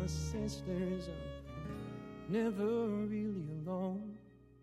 my sisters. I'm never really alone.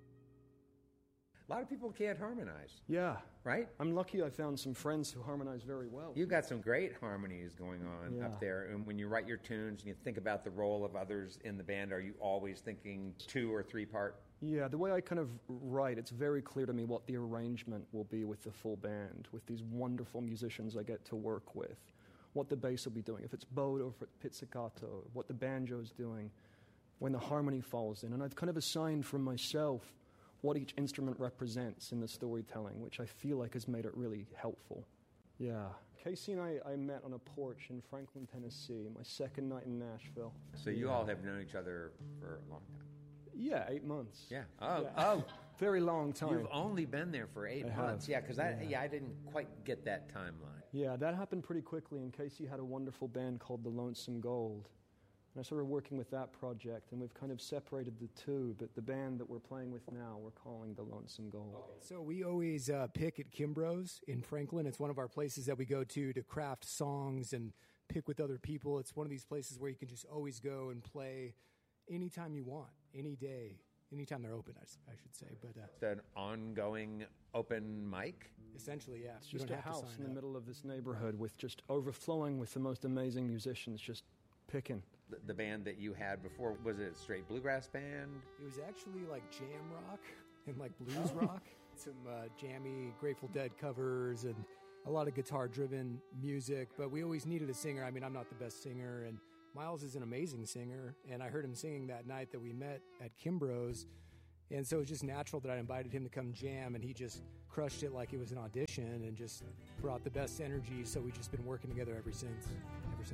A lot of people can't harmonize. Yeah. Right? I'm lucky I found some friends who harmonize very well. You've got some great harmonies going on up there. And when you write your tunes and you think about the role of others in the band, are you always thinking 2 or 3 part? Yeah, the way I kind of write, it's very clear to me what the arrangement will be with the full band, with these wonderful musicians I get to work with, what the bass will be doing, if it's bowed or if it's pizzicato, what the banjo's doing, when the harmony falls in. And I've kind of assigned for myself what each instrument represents in the storytelling, which I feel like has made it really helpful. Yeah. Casey and I met on a porch in Franklin, Tennessee, my second night in Nashville. So you all have known each other for a long time? Yeah, 8 months. Yeah. Oh. Very long time. You've only been there for 8 months. Yeah, because I didn't quite get that timeline. Yeah, that happened pretty quickly, and Casey had a wonderful band called The Lonesome Gold. And I started working with that project, and we've kind of separated the two, but the band that we're playing with now, we're calling The Lonesome Gold. Okay. So we always pick at Kimbrough's in Franklin. It's one of our places that we go to craft songs and pick with other people. It's one of these places where you can just always go and play anytime you want, any day, anytime they're open, I should say. But it's an ongoing open mic? Essentially, yeah. It's just a house in the middle of this neighborhood with just overflowing with the most amazing musicians, just picking. The band that you had before, was it a straight bluegrass band? It was actually like jam rock and like blues rock. Some jammy Grateful Dead covers and a lot of guitar-driven music. But we always needed a singer. I mean, I'm not the best singer, and Miles is an amazing singer. And I heard him singing that night that we met at Kimbrough's. And so it was just natural that I invited him to come jam, and he just crushed it like it was an audition and just brought the best energy. So we've just been working together ever since.